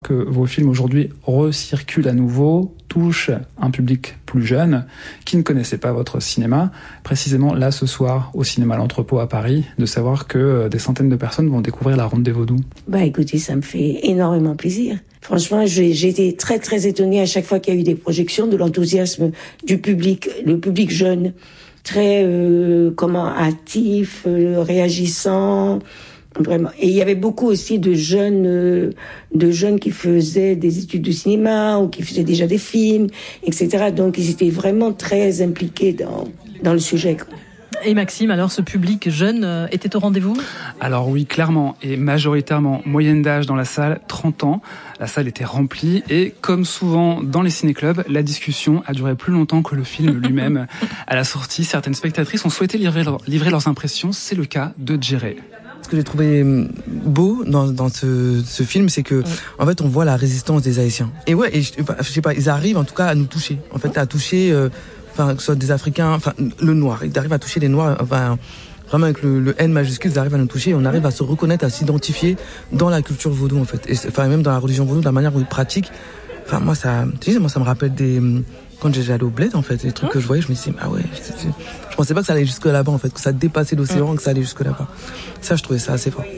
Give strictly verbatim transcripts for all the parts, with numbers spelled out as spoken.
que vos films aujourd'hui recirculent à nouveau, touchent un public plus jeune qui ne connaissait pas votre cinéma. Précisément là ce soir au cinéma L'Entrepôt à Paris, de savoir que des centaines de personnes vont découvrir La Ronde des Vaudous. Bah écoutez, ça me fait énormément plaisir. Franchement, j'ai, j'ai été très très étonnée à chaque fois qu'il y a eu des projections, de l'enthousiasme du public, le public jeune, très euh, comment actif, euh, réagissant. Vraiment. Et il y avait beaucoup aussi de jeunes, euh, de jeunes qui faisaient des études de cinéma ou qui faisaient déjà des films, et cetera. Donc ils étaient vraiment très impliqués dans dans le sujet, quoi. Et Maxime, alors ce public jeune euh, était au rendez-vous ? Alors oui, clairement, et majoritairement, moyenne d'âge dans la salle, trente ans. La salle était remplie et comme souvent dans les ciné-clubs, la discussion a duré plus longtemps que le film lui-même. À la sortie, certaines spectatrices ont souhaité livrer, leur, livrer leurs impressions. C'est le cas de Djéré. Ce que j'ai trouvé beau dans, dans ce, ce film, c'est que, ouais. en fait, on voit la résistance des Haïtiens. Et ouais, et je, je sais pas, ils arrivent en tout cas à nous toucher. En fait, à toucher, euh, enfin, que ce soit des Africains, enfin, le noir. Ils arrivent à toucher les noirs, enfin, vraiment avec le, le N majuscule, ils arrivent à nous toucher et on arrive à se reconnaître, à s'identifier dans la culture vaudou, en fait. Et, enfin, même dans la religion vaudou, de la manière où ils pratiquent. Enfin, moi, ça, tu sais, moi, ça me rappelle des, quand j'étais allé au bled, en fait, les trucs que je voyais, je me disais, ah ouais, c'est, c'est, je pensais pas que ça allait jusque là-bas, en fait, que ça dépassait l'océan, que ça allait jusque là-bas. Ça, je trouvais ça assez fort.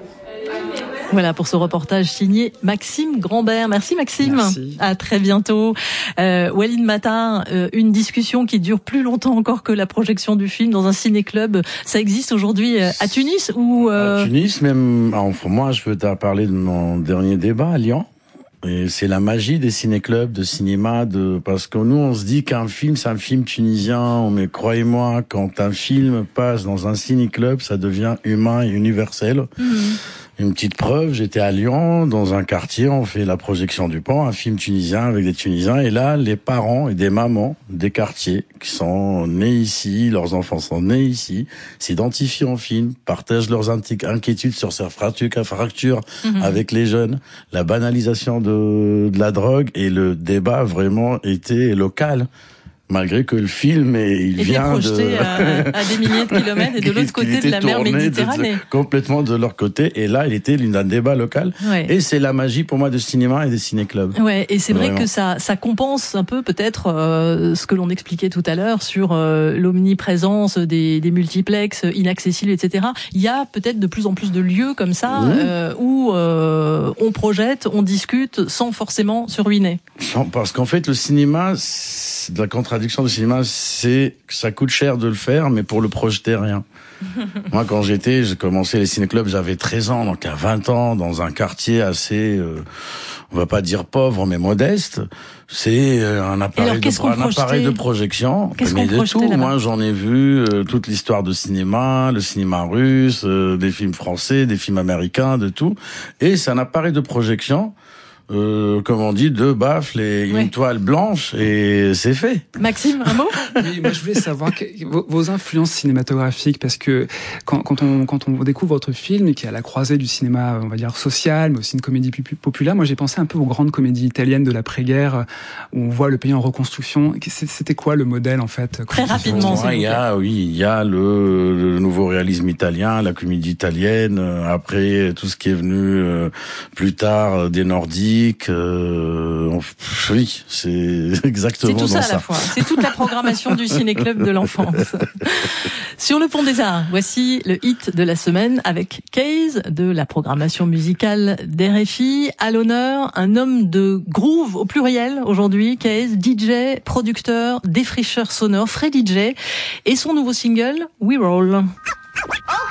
Voilà pour ce reportage signé Maxime Grandbert. Merci Maxime. Merci. À très bientôt. Euh, Walid Matar, euh, une discussion qui dure plus longtemps encore que la projection du film dans un ciné-club. Ça existe aujourd'hui à Tunis ou euh... À Tunis, même. Enfin, moi, je veux te parler de mon dernier débat à Lyon. Et c'est la magie des ciné-clubs, de cinéma, de parce que nous on se dit qu'un film c'est un film tunisien, mais croyez-moi, quand un film passe dans un ciné-club, ça devient humain et universel. Mmh. Une petite preuve, j'étais à Lyon, dans un quartier, on fait la projection du Pan, un film tunisien avec des Tunisiens, et là, les parents et des mamans des quartiers qui sont nés ici, leurs enfants sont nés ici, s'identifient en film, partagent leurs inquiétudes sur ces fractures mmh. avec les jeunes, la banalisation de, de la drogue, et le débat vraiment était local. Malgré que le film est, il et vient projeté de à, à des milliers de kilomètres et de l'autre côté de la mer Méditerranée. De, complètement de leur côté. Et là, il était d'un débat local. Ouais. Et c'est la magie pour moi du cinéma et des ciné-clubs. Ouais. Et c'est Vraiment. vrai que ça, ça compense un peu peut-être euh, ce que l'on expliquait tout à l'heure sur euh, l'omniprésence des, des multiplexes inaccessibles, et cetera. Il y a peut-être de plus en plus de lieux comme ça mmh. euh, où euh, on projette, on discute sans forcément se ruiner. Parce qu'en fait, le cinéma, de la contradiction du cinéma, c'est que ça coûte cher de le faire, mais pour le projeter, rien. Moi, quand j'étais, j'ai commencé les ciné-clubs, j'avais treize ans, donc à vingt ans, dans un quartier assez, euh, on va pas dire pauvre, mais modeste. C'est un appareil, alors, de, un appareil de projection. Qu'est-ce mais qu'on de tout. Là-bas Moi, j'en ai vu euh, toute l'histoire de cinéma, le cinéma russe, euh, des films français, des films américains, de tout. Et c'est un appareil de projection. Euh, comme on dit, deux baffles et une oui. toile blanche et c'est fait. Maxime, un mot ? Oui, moi je voulais savoir que, vos, vos influences cinématographiques, parce que quand, quand, on, quand on découvre votre film, qui est à la croisée du cinéma, on va dire, social, mais aussi une comédie populaire, moi j'ai pensé un peu aux grandes comédies italiennes de l'après-guerre, où on voit le pays en reconstruction. C'était quoi le modèle, en fait ? Très rapidement, ouais, il y a, oui, il y a le, le nouveau réalisme italien, la comédie italienne, après tout ce qui est venu euh, plus tard, des Nordiques. Euh, oui, c'est exactement c'est tout ça, ça à la fois. C'est toute la programmation du ciné-club de l'enfance. Sur le Pont des Arts, voici le hit de la semaine avec Case de la programmation musicale d'R F I. À l'honneur, un homme de groove au pluriel aujourd'hui. Case, D J, producteur, défricheur sonore, Fred D J et son nouveau single We Roll.